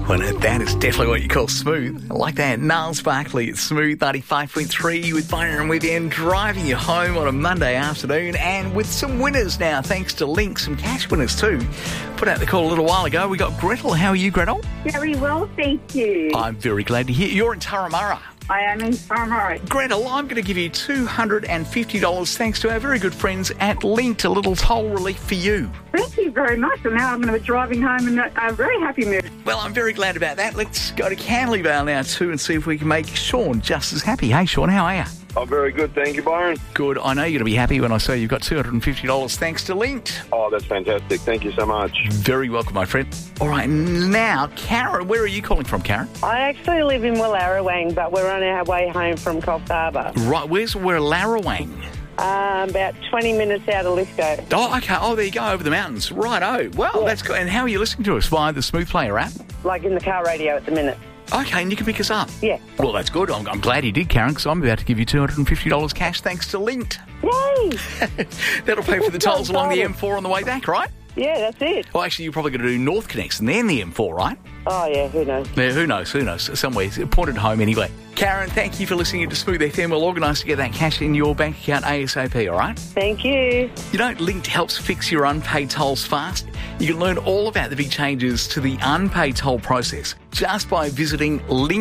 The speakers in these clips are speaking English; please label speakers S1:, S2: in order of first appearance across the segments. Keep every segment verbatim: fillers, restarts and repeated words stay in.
S1: Well, that is definitely what you call smooth. I like that. Niles Barkley, it's Smooth ninety-five point three with Byron with you and driving you home on a Monday afternoon, and with some winners now, thanks to Link, some cash winners too. Put out the call a little while ago. We got Gretel. How are you, Gretel?
S2: Very well, thank you.
S1: I'm very glad to hear. You're in Turramurra.
S2: I am in Turramurra.
S1: Gretel, I'm going to give you two hundred fifty dollars thanks to our very good friends at Link, a little toll relief for you.
S2: Thank you very much. And now I'm going to be driving home in a very happy mood.
S1: Well, I'm very glad about that. Let's go to Canley Vale now too and see if we can make Sean just as happy. Hey, Sean, how are you?
S3: I'm very good, thank you, Byron.
S1: Good. I know you're going to be happy when I say you've got two hundred fifty dollars thanks to Link.
S3: Oh, that's fantastic. Thank you so much.
S1: Very welcome, my friend. All right, now, Karen, where are you calling from, Karen?
S4: I actually live in Wallarrawang, but we're on our way home from Coffs Harbour.
S1: Right, where's Wallarrawang?
S4: Uh, about twenty minutes out of Lithgow.
S1: Oh, okay. Oh, there you go, over the mountains. Right, oh. Well, yeah. That's good. And how are you listening to us? Via the Smooth Player app?
S4: Like in the car radio at the minute.
S1: Okay, and you can pick us up?
S4: Yeah.
S1: Well, that's good. I'm, I'm glad you did, Karen, because I'm about to give you two hundred fifty dollars cash thanks to Link.
S4: Yay!
S1: That'll pay for the tolls along the M four on the way back, right?
S4: Yeah, that's it.
S1: Well, actually, you're probably going to do North Connects and then the M four, right?
S4: Oh, yeah, who knows?
S1: Yeah, who knows, who knows. Somewhere, pointed home anyway. Karen, thank you for listening to Smooth F M. We'll organise to get that cash in your bank account ASAP, all right?
S4: Thank you.
S1: You know, Link helps fix your unpaid tolls fast. You can learn all about the big changes to the unpaid toll process just by visiting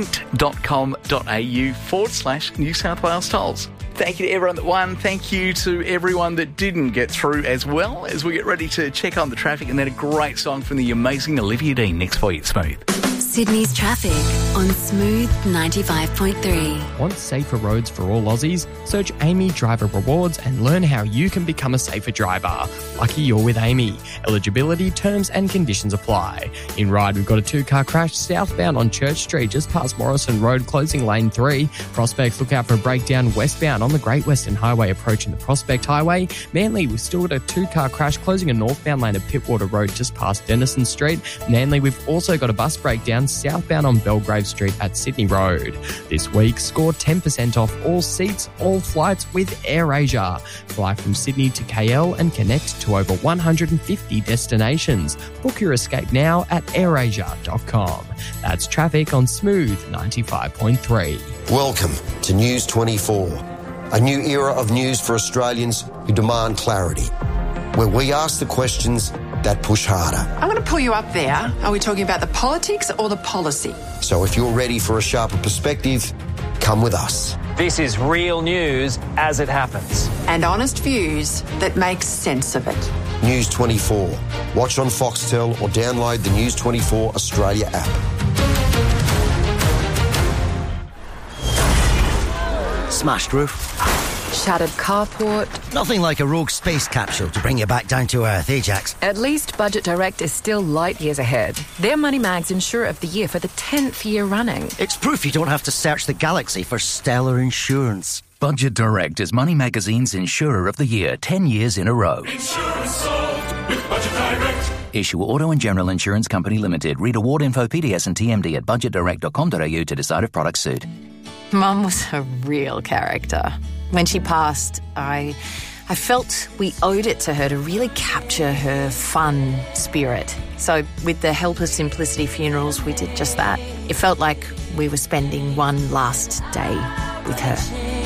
S1: linked.com.au forward slash New South Wales tolls. Thank you to everyone that won. Thank you to everyone that didn't get through as well, as we get ready to check on the traffic, and then a great song from the amazing Olivia Dean next for you at Smooth.
S5: Sydney's traffic on Smooth ninety-five point three.
S6: Want safer roads for all Aussies? Search Amy Driver Rewards and learn how you can become a safer driver. Lucky you're with Amy. Eligibility, terms and conditions apply. In Ryde, we've got a two-car crash southbound on Church Street just past Morrison Road, closing lane three. Prospects, look out for a breakdown westbound on the Great Western Highway approaching the Prospect Highway. Manly, we've still got a two-car crash closing a northbound lane of Pittwater Road just past Denison Street. Manly, we've also got a bus breakdown southbound on Belgrave Street at Sydney Road. This week, score ten percent off all seats, all flights with AirAsia. Fly from Sydney to K L and connect to over one hundred fifty destinations. Book your escape now at air asia dot com. That's traffic on Smooth ninety-five point three.
S7: Welcome to News twenty-four, a new era of news for Australians who demand clarity, where we ask the questions that push harder.
S8: I'm going to pull you up there. Are we talking about the politics or the policy?
S7: So if you're ready for a sharper perspective, come with us.
S9: This is real news as it happens.
S8: And honest views that make sense of it.
S7: News twenty-four. Watch on Foxtel or download the News twenty-four Australia app.
S10: Smashed roof.
S11: Shattered carport.
S10: Nothing like a rogue space capsule to bring you back down to earth, eh, Jax?
S11: At least Budget Direct is still light years ahead. They're Moneymags Insurer of the Year for the tenth year running.
S10: It's proof you don't have to search the galaxy for stellar insurance.
S12: Budget Direct is Money Magazine's Insurer of the Year ten years in a row.
S13: Insurance sold with Budget Direct.
S12: Issue Auto and General Insurance Company Limited. Read award info, P D S and T M D at budget direct dot com dot a u to decide if products suit.
S14: Mum was a real character. When she passed, I I felt we owed it to her to really capture her fun spirit. So with the help of Simplicity Funerals, we did just that. It felt like we were spending one last day with her.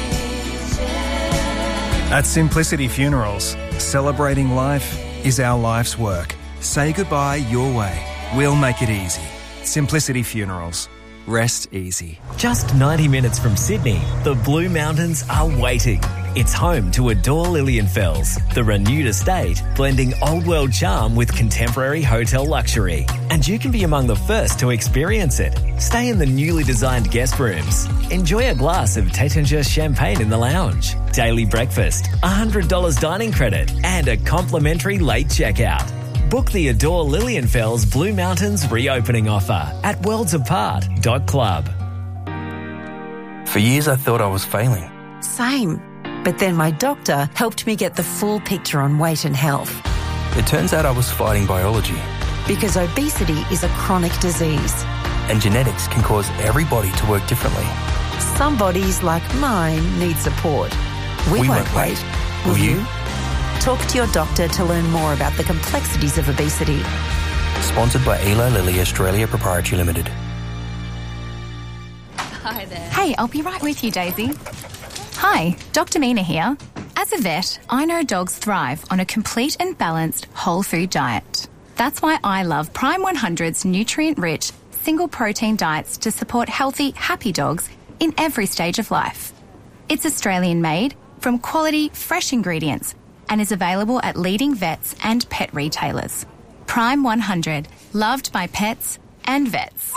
S15: At Simplicity Funerals, celebrating life is our life's work. Say goodbye your way. We'll make it easy. Simplicity Funerals. Rest easy.
S16: Just ninety minutes from Sydney, the Blue Mountains are waiting. It's home to Adore Lilienfels, the renewed estate, blending old world charm with contemporary hotel luxury. And you can be among the first to experience it. Stay in the newly designed guest rooms. Enjoy a glass of Taittinger champagne in the lounge. Daily breakfast, one hundred dollars dining credit, and a complimentary late checkout. Book the Adore Lilienfels Blue Mountains reopening offer at worlds apart dot club.
S17: For years I thought I was failing.
S18: Same. But then my doctor helped me get the full picture on weight and health.
S17: It turns out I was fighting biology.
S18: Because obesity is a chronic disease.
S17: And genetics can cause every body to work differently.
S18: Some bodies, like mine, need support. We,
S17: we
S18: won't,
S17: won't
S18: wait.
S17: Will you?
S18: Talk to your doctor to learn more about the complexities of obesity.
S17: Sponsored by Eli Lilly Australia Proprietary Limited.
S19: Hi there. Hey, I'll be right with you, Daisy. Hi, Doctor Mina here. As a vet, I know dogs thrive on a complete and balanced whole food diet. That's why I love Prime one hundred's nutrient-rich, single-protein diets to support healthy, happy dogs in every stage of life. It's Australian-made, from quality, fresh ingredients, and is available at leading vets and pet retailers. Prime one hundred, loved by pets and vets.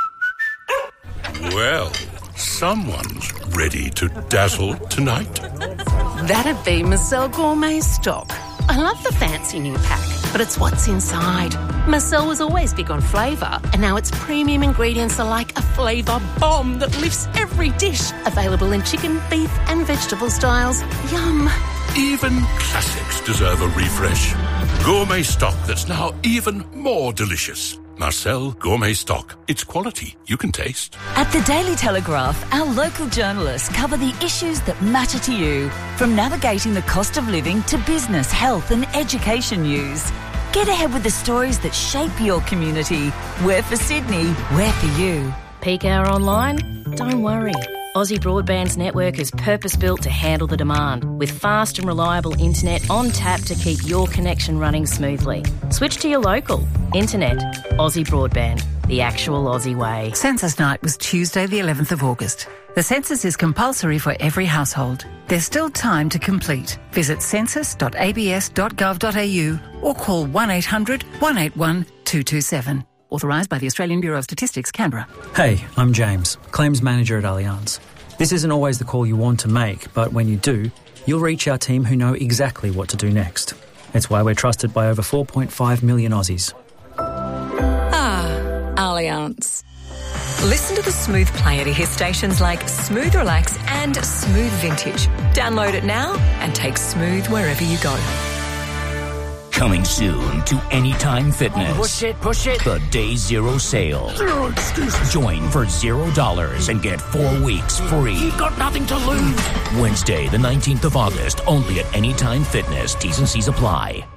S13: Well, someone's ready to dazzle tonight.
S20: That'd be Marcel Gourmet Stock. I love the fancy new pack, but it's what's inside. Marcel was always big on flavour, and now its premium ingredients are like a flavour bomb that lifts every dish. Available in chicken, beef and vegetable styles. Yum.
S13: Even classics deserve a refresh. Gourmet Stock that's now even more delicious. Marcel Gourmet Stock. It's quality you can taste.
S21: At the Daily Telegraph, our local journalists cover the issues that matter to you, from navigating the cost of living to business, health and education news. Get ahead with the stories that shape your community. We're for Sydney, we're for you.
S22: Peak hour online? Don't worry. Aussie Broadband's network is purpose-built to handle the demand, with fast and reliable internet on tap to keep your connection running smoothly. Switch to your local. Internet. Aussie Broadband. The actual Aussie way.
S23: Census night was Tuesday the eleventh of August. The census is compulsory for every household. There's still time to complete. Visit census dot a b s dot gov dot a u or call one eight hundred, one eight one, two two seven. Authorised by the Australian Bureau of Statistics, Canberra.
S24: Hey, I'm James, Claims Manager at Allianz. This isn't always the call you want to make, but when you do, you'll reach our team who know exactly what to do next. It's why we're trusted by over four point five million Aussies.
S25: Ah, Allianz. Listen to the Smooth player to hear stations like Smooth Relax and Smooth Vintage. Download it now and take Smooth wherever you go.
S26: Coming soon to Anytime Fitness.
S27: Push it, push it.
S26: The Day Zero Sale.
S27: Zero excuses.
S26: Join for zero dollars and get four weeks free.
S27: You've got nothing to lose.
S26: Wednesday, the nineteenth of August, only at Anytime Fitness. T's and C's apply.